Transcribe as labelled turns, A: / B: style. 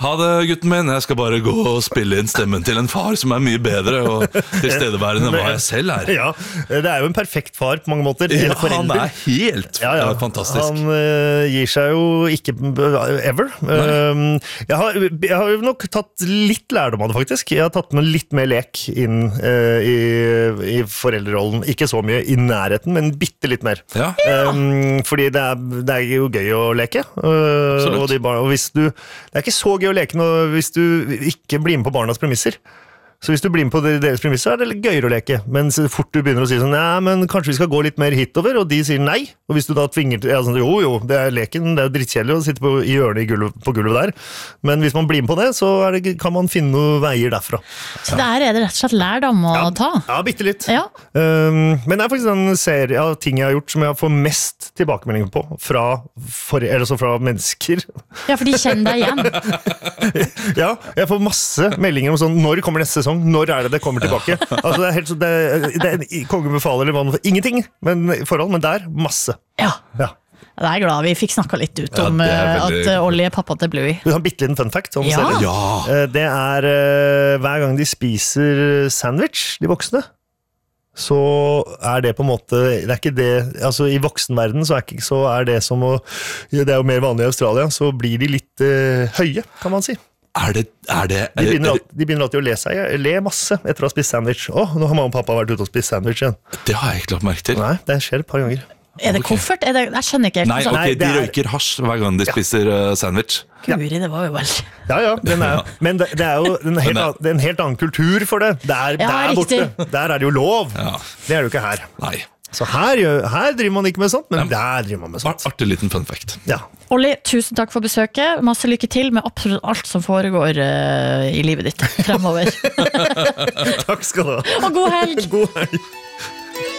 A: Ha det, gutten min, jeg skal bare gå og spille inn stemmen til en far som mye bedre og tilstedeværende enn hva jeg selv
B: Ja, det jo en perfekt far på mange måter.
A: Ja, han helt fantastisk.
B: Han gir seg jo ikke ever. Jeg har jo nok tatt litt lærdom av det faktisk. Jeg har tatt med litt mer lek inn i foreldrerollen. Ikke så mye i nærheten, men bitte litt mer. Fordi det jo gøy å leke. Og hvis du, det ikke så gøy å leke hvis du ikke blir med på barnas premisser. Så hvis du blir med på deres premisser, det litt gøyere å leke. Men så fort du begynner å si sånn, ja, men kanskje vi skal gå litt mer hitover, og de sier nei. Og hvis du da tvinger til, sånn, jo, det leken, det jo drittkjedelig å sitte i hjørnet på gulvet der. Men hvis man blir med på det, så kan man finne noen veier derfra.
C: Så det rett og slett lærdom å ta?
B: Ja, bitte litt. Men det faktisk en serie av ting jeg har gjort som jeg får mest tilbakemeldinger på fra mennesker. Ja,
C: for de kjenner deg igjen.
B: Ja, jeg får masse meldinger om sånn, når kommer neste sesong? Når det kommer tilbake? Altså det helt så det kongen befaler eller hva ingenting, men der masse. Ja.
C: Det glad vi fikk snakket litt ut om at Ollie pappa til Bluey.
B: Du har en bitte liten fun fact om serien. Det hver gang de spiser sandwich, de voksne, så det på en måte, det ikke det, altså i voksenverden så det som å, det jo mer vanlig i Australia, så blir de litt høye, kan man si.
A: De
B: begynner alltid å le masse etter å ha spist sandwich. Nå har mamma og pappa vært ute og spist sandwich igjen.
A: Det har jeg ikke lagt merke til.
B: Nei, det skjer et par ganger.
C: Det koffert? Jeg skjønner ikke.
A: Nei, de røyker hasj hver gang de spiser sandwich.
C: Guri, det var jo vel.
B: Ja, men det jo en helt annen kultur for det. Der borte. Der det jo lov. Det det jo ikke her.
A: Nei.
B: Så her driver man ikke med sånt, men der driver man med sånt.
A: Artig liten fun fact.
B: Ja.
C: Ollie, tusen takk for besøket. Masse lykke til med absolutt alt som foregår i livet ditt fremover.
B: Takk skal du ha.
C: Og god helg.
B: God helg.